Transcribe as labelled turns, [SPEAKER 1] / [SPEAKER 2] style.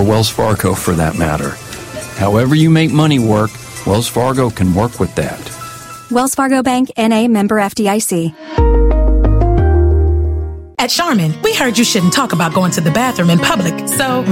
[SPEAKER 1] Wells Fargo for that matter. However you make money work, Wells Fargo can work with that.
[SPEAKER 2] Wells Fargo Bank, N.A., member FDIC.
[SPEAKER 3] At Charmin, we heard you shouldn't talk about going to the bathroom in public, so